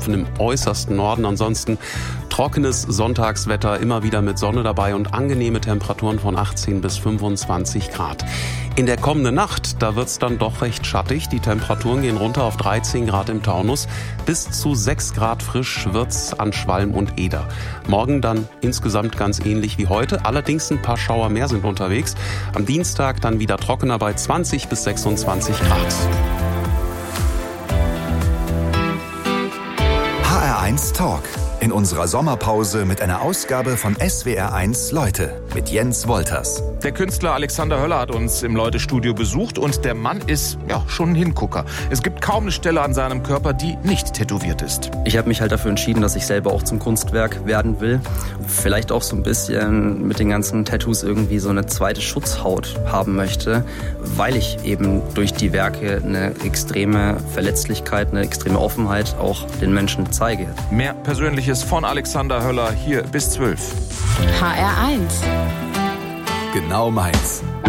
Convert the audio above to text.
treffen im äußersten Norden. Ansonsten trockenes Sonntagswetter, immer wieder mit Sonne dabei und angenehme Temperaturen von 18 bis 25 Grad. In der kommenden Nacht, da wird's dann doch recht schattig. Die Temperaturen gehen runter auf 13 Grad im Taunus. Bis zu 6 Grad frisch wird's an Schwalm und Eder. Morgen dann insgesamt ganz ähnlich wie heute. Allerdings ein paar Schauer mehr sind unterwegs. Am Dienstag dann wieder trockener bei 20 bis 26 Grad. HR1 Talk. In unserer Sommerpause mit einer Ausgabe von SWR1 Leute mit Jens Wolters. Der Künstler Alexander Höller hat uns im Leute-Studio besucht und der Mann ist ja schon ein Hingucker. Es gibt kaum eine Stelle an seinem Körper, die nicht tätowiert ist. Ich habe mich halt dafür entschieden, dass ich selber auch zum Kunstwerk werden will. Vielleicht auch so ein bisschen mit den ganzen Tattoos irgendwie so eine zweite Schutzhaut haben möchte, weil ich eben durch die Werke eine extreme Verletzlichkeit, eine extreme Offenheit auch den Menschen zeige. Mehr Persönliches von Alexander Höller hier bis 12. HR1. Genau meins.